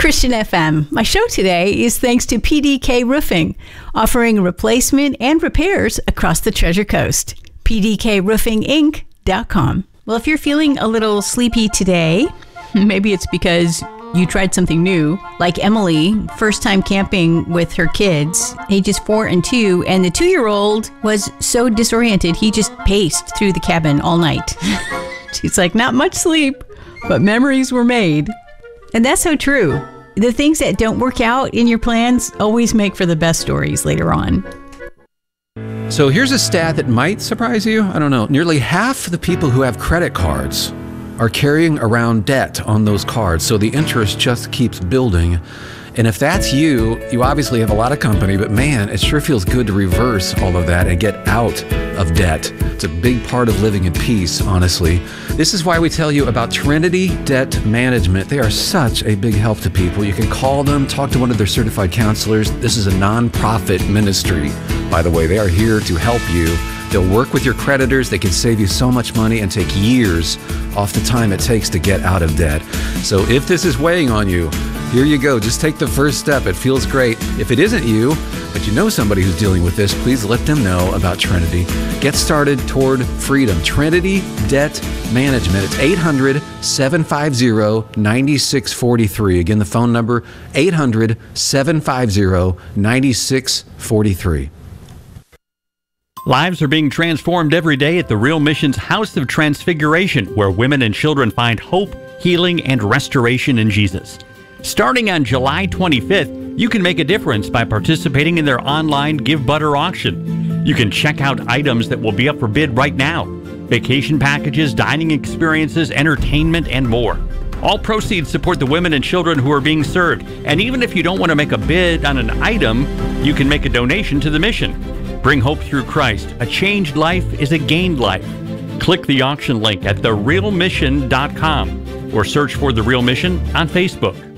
Christian FM. My show today is thanks to PDK Roofing, offering replacement and repairs across the Treasure Coast. PDKRoofingInc.com. Well, if you're feeling a little sleepy today, maybe it's because you tried something new, like Emily, first time camping with her kids, ages 4 and 2, and the 2-year-old was so disoriented, he just paced through the cabin all night. She's like, not much sleep, but memories were made. And that's so true. The things that don't work out in your plans always make for the best stories later on. So here's a stat that might surprise you. I don't know. Nearly half the people who have credit cards are carrying around debt on those cards. So the interest just keeps building. And if that's you, you obviously have a lot of company, but man, it sure feels good to reverse all of that and get out of debt. It's a big part of living in peace, honestly. This is why we tell you about Trinity Debt Management. They are such a big help to people. You can call them, talk to one of their certified counselors. This is a nonprofit ministry, by the way. They are here to help you. They'll work with your creditors. They can save you so much money and take years off the time it takes to get out of debt. So if this is weighing on you, here you go. Just take the first step. It feels great. If it isn't you, but you know somebody who's dealing with this, please let them know about Trinity. Get started toward freedom. Trinity Debt Management. It's 800-750-9643. Again, the phone number, 800-750-9643. Lives are being transformed every day at the Real Mission's House of Transfiguration, where women and children find hope, healing, and restoration in Jesus. Starting on July 25th, you can make a difference by participating in their online Give Butter auction. You can check out items that will be up for bid right now: vacation packages, dining experiences, entertainment, and more. All proceeds support the women and children who are being served. And even if you don't want to make a bid on an item, you can make a donation to the mission. Bring hope through Christ. A changed life is a gained life. Click the auction link at therealmission.com or search for The Real Mission on Facebook.